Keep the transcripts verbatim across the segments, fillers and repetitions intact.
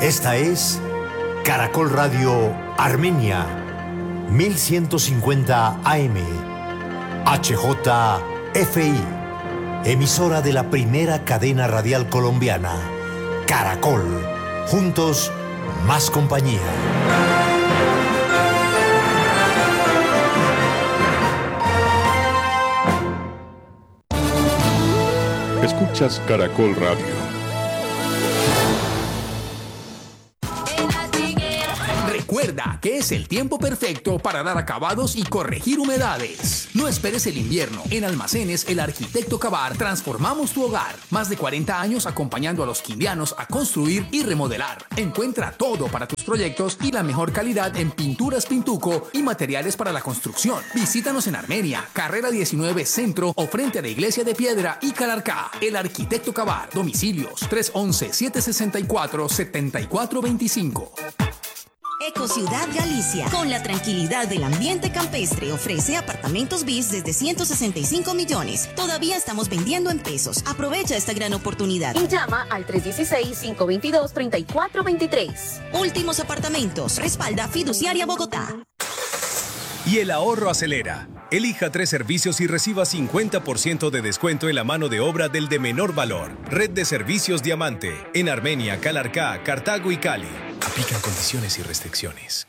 Esta es Caracol Radio Armenia, mil ciento cincuenta A M, H J F I, emisora de la primera cadena radial colombiana, Caracol. Juntos, más compañía. Escuchas Caracol Radio. Recuerda que es el tiempo perfecto para dar acabados y corregir humedades. No esperes el invierno. En Almacenes El Arquitecto Cabar transformamos tu hogar. Más de cuarenta años acompañando a los quindianos a construir y remodelar. Encuentra todo para tus proyectos y la mejor calidad en pinturas Pintuco y materiales para la construcción. Visítanos en Armenia, Carrera diecinueve Centro o frente a la Iglesia de Piedra y Calarcá. El Arquitecto Cabar. Domicilios tres once, siete sesenta y cuatro, setenta y cuatro veinticinco. Ecociudad Galicia, con la tranquilidad del ambiente campestre, ofrece apartamentos bis desde ciento sesenta y cinco millones. Todavía estamos vendiendo en pesos. Aprovecha esta gran oportunidad. Y llama al tres uno seis, cinco dos dos, tres cuatro dos tres. Últimos apartamentos. Respalda Fiduciaria Bogotá. Y el ahorro acelera. Elija tres servicios y reciba cincuenta por ciento de descuento en la mano de obra del de menor valor. Red de Servicios Diamante. En Armenia, Calarcá, Cartago y Cali. Aplican condiciones y restricciones.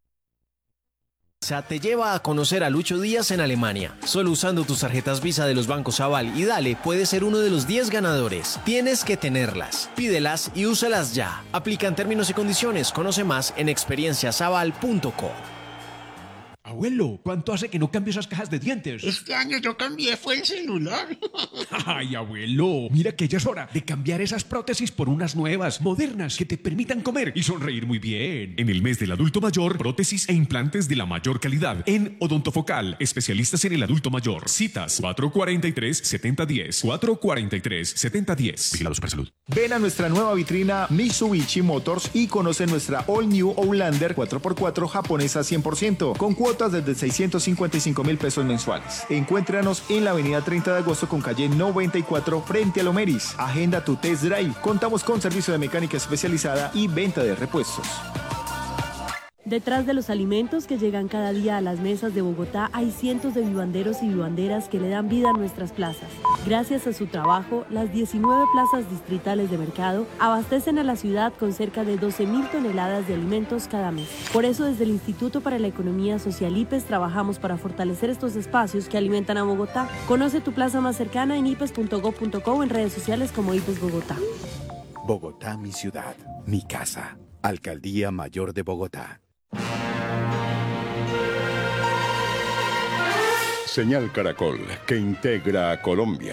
Te lleva a conocer a Lucho Díaz en Alemania. Solo usando tus tarjetas Visa de los bancos Aval y Dale puedes ser uno de los diez ganadores. Tienes que tenerlas. Pídelas y úsalas ya. Aplican términos y condiciones. Conoce más en experiencias aval punto co. Abuelo, ¿cuánto hace que no cambio esas cajas de dientes? Este año yo cambié, fue el celular. Ay, abuelo, mira que ya es hora de cambiar esas prótesis por unas nuevas, modernas, que te permitan comer y sonreír muy bien. En el mes del adulto mayor, prótesis e implantes de la mayor calidad. En Odontofocal, especialistas en el adulto mayor. Citas cuatro cuatro tres, siete cero uno cero, cuatro cuatro tres, siete cero uno cero. Vigilado Supersalud. Ven a nuestra nueva vitrina Mitsubishi Motors y conoce nuestra All New Outlander cuatro por cuatro japonesa cien por ciento, con cuotas desde seiscientos cincuenta y cinco mil pesos mensuales. Encuéntranos en la avenida treinta de agosto con calle noventa y cuatro frente a Lomeris. Agenda tu test drive. Contamos con servicio de mecánica especializada y venta de repuestos. Detrás de los alimentos que llegan cada día a las mesas de Bogotá hay cientos de vivanderos y vivanderas que le dan vida a nuestras plazas. Gracias a su trabajo, las diecinueve plazas distritales de mercado abastecen a la ciudad con cerca de doce mil toneladas de alimentos cada mes. Por eso, desde el Instituto para la Economía Social I P E S trabajamos para fortalecer estos espacios que alimentan a Bogotá. Conoce tu plaza más cercana en i p e s punto gob punto co o en redes sociales como I P E S Bogotá. Bogotá, mi ciudad, mi casa. Alcaldía Mayor de Bogotá. Señal Caracol, que integra a Colombia.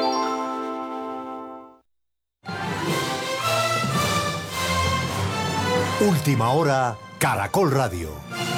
Última hora, Caracol Radio.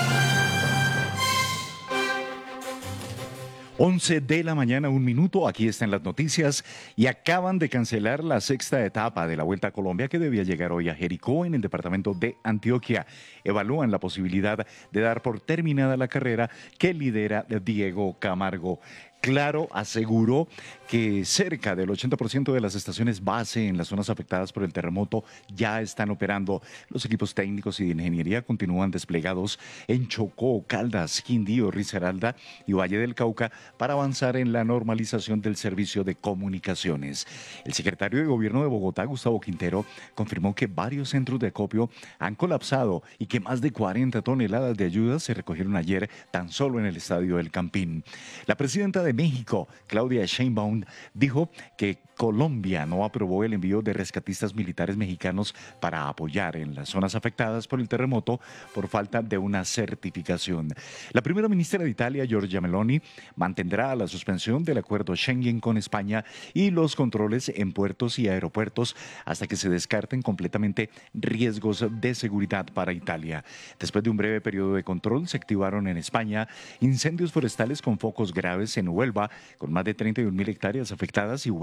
once de la mañana, un minuto, aquí están las noticias y acaban de cancelar la sexta etapa de la Vuelta a Colombia que debía llegar hoy a Jericó en el departamento de Antioquia. Evalúan la posibilidad de dar por terminada la carrera que lidera Diego Camargo. Claro aseguró que cerca del ochenta por ciento de las estaciones base en las zonas afectadas por el terremoto ya están operando. Los equipos técnicos y de ingeniería continúan desplegados en Chocó, Caldas, Quindío, Risaralda y Valle del Cauca para avanzar en la normalización del servicio de comunicaciones. El secretario de Gobierno de Bogotá, Gustavo Quintero, confirmó que varios centros de acopio han colapsado y que más de cuarenta toneladas de ayuda se recogieron ayer tan solo en el estadio del Campín. La presidenta de México, Claudia Sheinbaum, dijo que Colombia no aprobó el envío de rescatistas militares mexicanos para apoyar en las zonas afectadas por el terremoto por falta de una certificación. La primera ministra de Italia, Giorgia Meloni, mantendrá la suspensión del acuerdo Schengen con España y los controles en puertos y aeropuertos hasta que se descarten completamente riesgos de seguridad para Italia. Después de un breve periodo de control, se activaron en España incendios forestales con focos graves en Huelva, con más de treinta y un mil hectáreas afectadas, y Huesca,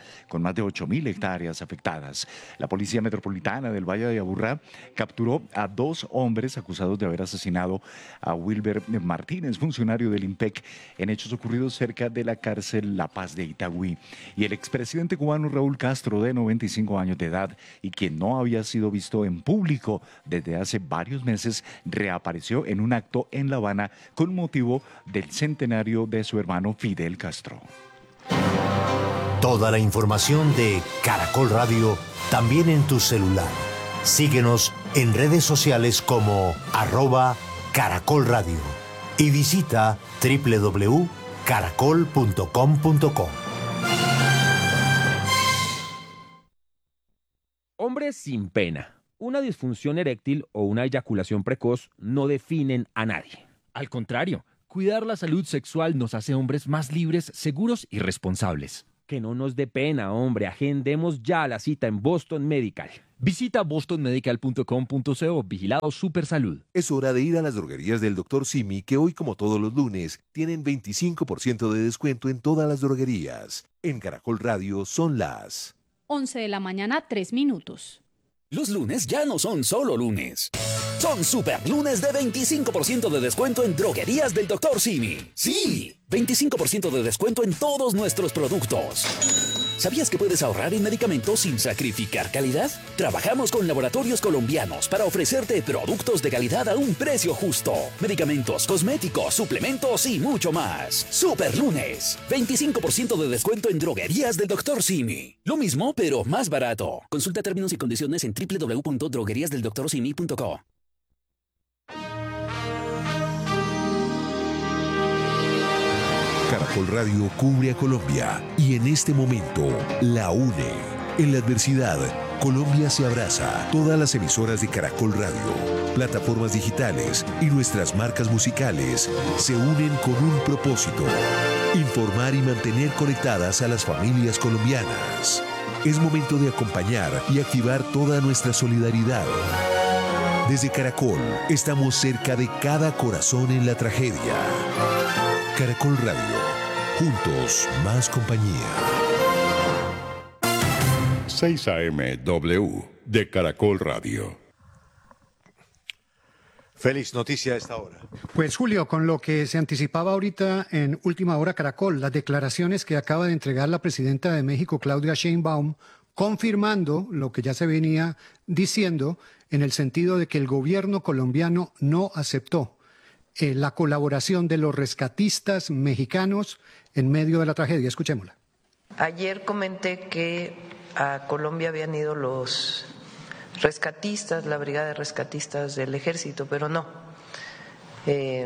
con más de ocho mil hectáreas afectadas. La Policía Metropolitana del Valle de Aburrá capturó a dos hombres acusados de haber asesinado a Wilber Martínez, funcionario del IMPEC, en hechos ocurridos cerca de la cárcel La Paz de Itagüí. Y el expresidente cubano Raúl Castro, de noventa y cinco años de edad y quien no había sido visto en público desde hace varios meses, reapareció en un acto en La Habana con motivo del centenario de su hermano Fidel Castro. Toda la información de Caracol Radio también en tu celular. Síguenos en redes sociales como arroba Caracol Radio y visita doble u doble u doble u punto caracol punto com punto co. Hombres sin pena. Una disfunción eréctil o una eyaculación precoz no definen a nadie. Al contrario, cuidar la salud sexual nos hace hombres más libres, seguros y responsables. Que no nos dé pena, hombre. Agendemos ya la cita en Boston Medical. Visita boston medical punto com punto co, vigilado Supersalud. Es hora de ir a las droguerías del doctor Simi, que hoy, como todos los lunes, tienen veinticinco por ciento de descuento en todas las droguerías. En Caracol Radio son las once de la mañana, tres minutos. Los lunes ya no son solo lunes. Son super lunes de veinticinco por ciento de descuento en droguerías del doctor Simi. ¡Sí! veinticinco por ciento de descuento en todos nuestros productos. ¿Sabías que puedes ahorrar en medicamentos sin sacrificar calidad? Trabajamos con laboratorios colombianos para ofrecerte productos de calidad a un precio justo. Medicamentos, cosméticos, suplementos y mucho más. Super lunes. veinticinco por ciento de descuento en droguerías del doctor Simi. Lo mismo, pero más barato. Consulta términos y condiciones en doble u doble u doble u punto droguerías del doctor simi punto co. Caracol Radio cubre a Colombia y en este momento la une. En la adversidad, Colombia se abraza. Todas las emisoras de Caracol Radio, plataformas digitales y nuestras marcas musicales se unen con un propósito: informar y mantener conectadas a las familias colombianas. Es momento de acompañar y activar toda nuestra solidaridad. Desde Caracol, estamos cerca de cada corazón en la tragedia. Caracol Radio, juntos más compañía. seis A M W de Caracol Radio. Félix, noticia a esta hora. Pues Julio, con lo que se anticipaba ahorita en Última Hora Caracol, las declaraciones que acaba de entregar la presidenta de México, Claudia Sheinbaum, confirmando lo que ya se venía diciendo en el sentido de que el gobierno colombiano no aceptó eh, la colaboración de los rescatistas mexicanos en medio de la tragedia. Escuchémosla. Ayer comenté que a Colombia habían ido los rescatistas, la brigada de rescatistas del ejército, pero no. Eh,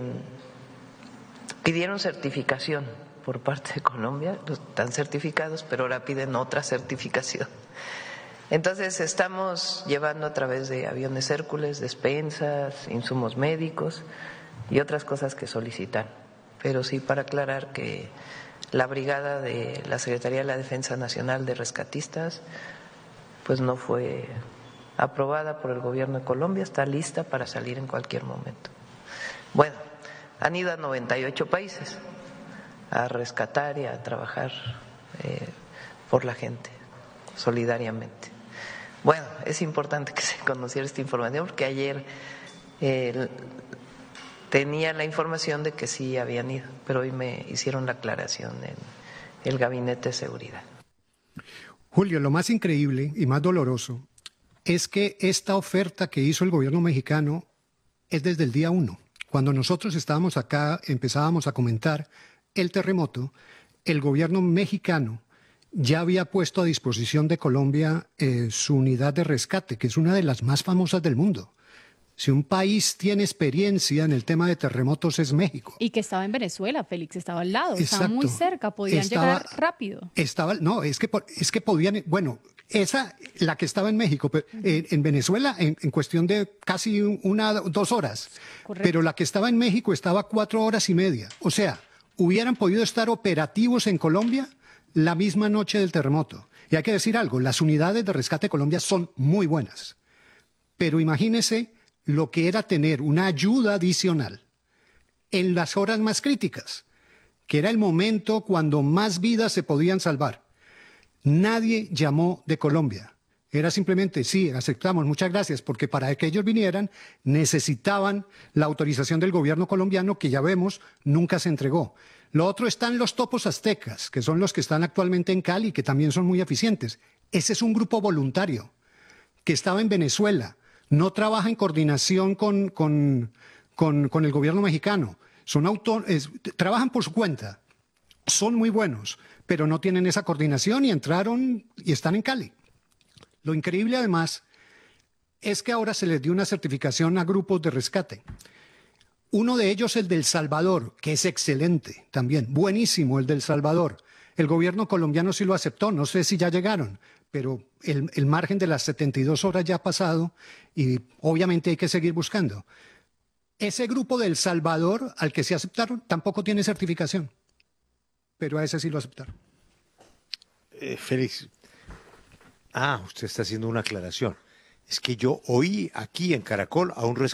pidieron certificación por parte de Colombia, están certificados, pero ahora piden otra certificación. Entonces estamos llevando a través de aviones Hércules, despensas, insumos médicos y otras cosas que solicitan. Pero sí, para aclarar que la brigada de la Secretaría de la Defensa Nacional de Rescatistas pues no fue aprobada por el gobierno de Colombia, está lista para salir en cualquier momento. Bueno, han ido a noventa y ocho países a rescatar y a trabajar eh, por la gente, solidariamente. Bueno, es importante que se conociera esta información porque ayer eh, tenía la información de que sí habían ido, pero hoy me hicieron la aclaración en el Gabinete de Seguridad. Julio, lo más increíble y más doloroso es que esta oferta que hizo el gobierno mexicano es desde el día uno. Cuando nosotros estábamos acá, empezábamos a comentar el terremoto, el gobierno mexicano ya había puesto a disposición de Colombia eh, su unidad de rescate, que es una de las más famosas del mundo. Si un país tiene experiencia en el tema de terremotos es México. Y que estaba en Venezuela, Félix, estaba al lado, Exacto. estaba muy cerca, podían estaba, llegar rápido. Estaba, no, es que, es que podían, bueno, esa, la que estaba en México, pero, eh, en Venezuela, en, en cuestión de casi una, dos horas. Correcto. Pero la que estaba en México estaba cuatro horas y media. O sea, hubieran podido estar operativos en Colombia la misma noche del terremoto. Y hay que decir algo, las unidades de rescate de Colombia son muy buenas. Pero imagínese lo que era tener una ayuda adicional en las horas más críticas, que era el momento cuando más vidas se podían salvar. Nadie llamó de Colombia. Era simplemente, sí, aceptamos, muchas gracias, porque para que ellos vinieran necesitaban la autorización del gobierno colombiano, que ya vemos, nunca se entregó. Lo otro están los topos aztecas, que son los que están actualmente en Cali, que también son muy eficientes. Ese es un grupo voluntario que estaba en Venezuela, no trabaja en coordinación con, con, con, con el gobierno mexicano, son auto, es, trabajan por su cuenta, son muy buenos, pero no tienen esa coordinación y entraron y están en Cali. Lo increíble además es que ahora se les dio una certificación a grupos de rescate. Uno de ellos, el del Salvador, que es excelente también, buenísimo el del Salvador. El gobierno colombiano sí lo aceptó, no sé si ya llegaron, pero el, el margen de las setenta y dos horas ya ha pasado y obviamente hay que seguir buscando. Ese grupo del Salvador, al que se aceptaron, tampoco tiene certificación, pero a ese sí lo aceptaron. Eh, Félix, ah, usted está haciendo una aclaración. Es que yo oí aquí en Caracol a un rescatista